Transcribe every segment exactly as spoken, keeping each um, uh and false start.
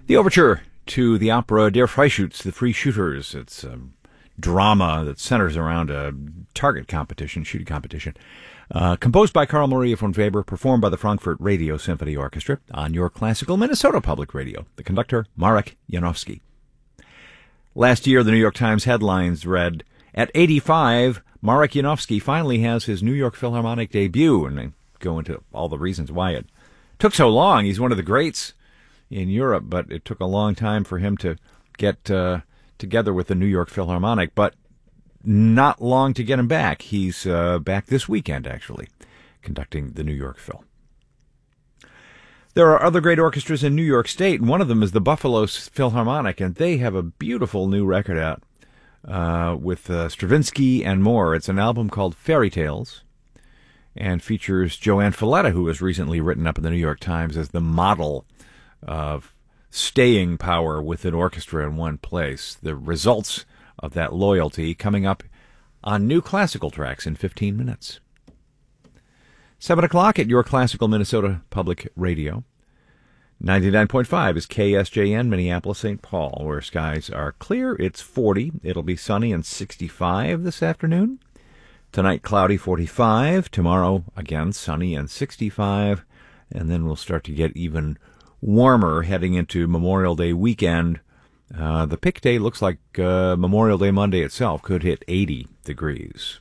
The overture to the opera Der Freischütz, The Free Shooters. It's a drama that centers around a target competition, shooting competition. Uh, composed by Carl Maria von Weber, performed by the Frankfurt Radio Symphony Orchestra on your classical Minnesota Public Radio. The conductor, Marek Janowski. Last year, the New York Times headlines read, at eighty-five, Marek Janowski finally has his New York Philharmonic debut, and they go into all the reasons why it took so long. He's one of the greats in Europe, but it took a long time for him to get uh, together with the New York Philharmonic, but not long to get him back. He's uh, back this weekend, actually, conducting the New York Phil. There are other great orchestras in New York State, and one of them is the Buffalo Philharmonic, and they have a beautiful new record out uh, with uh, Stravinsky and more. It's an album called Fairy Tales, and features Joanne Falletta, who was recently written up in the New York Times as the model of staying power with an orchestra in one place. The results of that loyalty coming up on New Classical Tracks in fifteen minutes. seven o'clock at your classical Minnesota Public Radio. ninety-nine point five is K S J N, Minneapolis, Saint Paul, where skies are clear. It's forty. It'll be sunny and sixty-five this afternoon. Tonight, cloudy, forty-five. Tomorrow, again, sunny and sixty-five. And then we'll start to get even warmer heading into Memorial Day weekend. Uh, the pick day looks like uh, Memorial Day Monday itself could hit eighty degrees.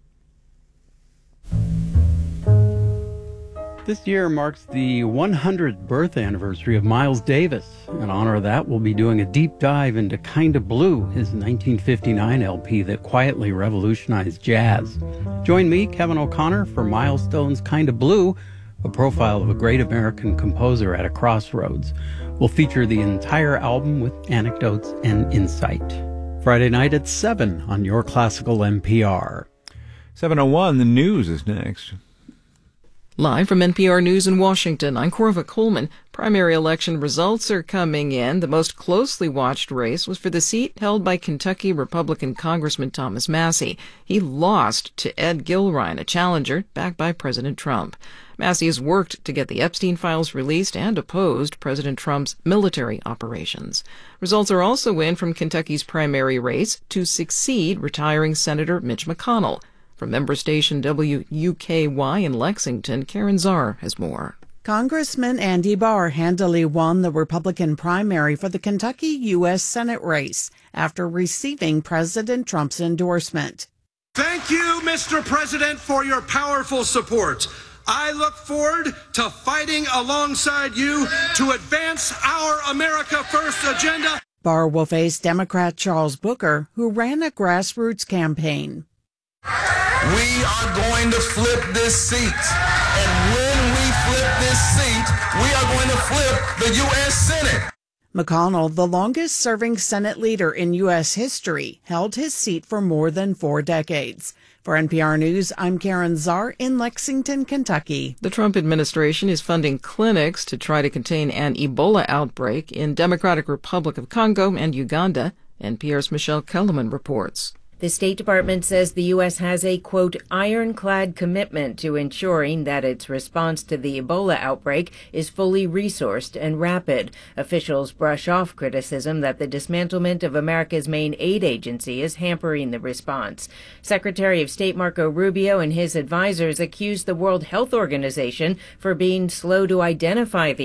This year marks the one hundredth birth anniversary of Miles Davis. In honor of that, we'll be doing a deep dive into Kinda Blue, his nineteen fifty-nine L P that quietly revolutionized jazz. Join me, Kevin O'Connor, for Milestone's Kinda Blue, a profile of a great American composer at a crossroads. We'll feature the entire album with anecdotes and insight. Friday night at seven on Your Classical N P R. seven oh one, the news is next. Live from N P R News in Washington, I'm Corva Coleman. Primary election results are coming in. The most closely watched race was for the seat held by Kentucky Republican Congressman Thomas Massie. He lost to Ed Gilrine, a challenger backed by President Trump. Massie has worked to get the Epstein files released and opposed President Trump's military operations. Results are also in from Kentucky's primary race to succeed retiring Senator Mitch McConnell. From member station W U K Y in Lexington, Karen Czar has more. Congressman Andy Barr handily won the Republican primary for the Kentucky U S Senate race after receiving President Trump's endorsement. Thank you, Mister President, for your powerful support. I look forward to fighting alongside you to advance our America First agenda. Barr will face Democrat Charles Booker, who ran a grassroots campaign. We are going to flip this seat. And when we flip this seat, we are going to flip the U S Senate. McConnell, the longest-serving Senate leader in U S history, held his seat for more than four decades. For N P R News, I'm Karen Czar in Lexington, Kentucky. The Trump administration is funding clinics to try to contain an Ebola outbreak in Democratic Republic of Congo and Uganda. N P R's Michelle Kellerman reports. The State Department says the U S has a, quote, ironclad commitment to ensuring that its response to the Ebola outbreak is fully resourced and rapid. Officials brush off criticism that the dismantlement of America's main aid agency is hampering the response. Secretary of State Marco Rubio and his advisors accused the World Health Organization for being slow to identify the